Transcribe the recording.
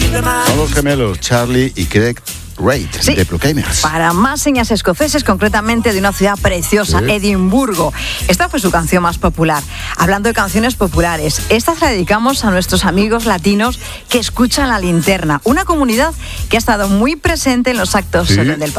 Son los gemelos Charlie y Craig Wright, Sí, de Proclaimers. para más señas escoceses, concretamente de una ciudad preciosa, Sí. Edimburgo. Esta fue su canción más popular. Hablando de canciones populares, esta se la dedicamos a nuestros amigos latinos que escuchan La Linterna, una comunidad que ha estado muy presente en los actos Sí. del